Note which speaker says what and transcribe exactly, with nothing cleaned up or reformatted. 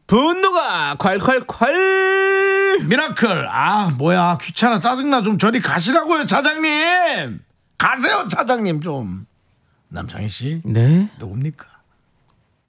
Speaker 1: 분노가 콸콸콸.
Speaker 2: 미라클. 아 뭐야 귀찮아 짜증나 좀 저리 가시라고요 차장님. 가세요 차장님 좀. 남창희씨
Speaker 1: 네?
Speaker 2: 누굽니까?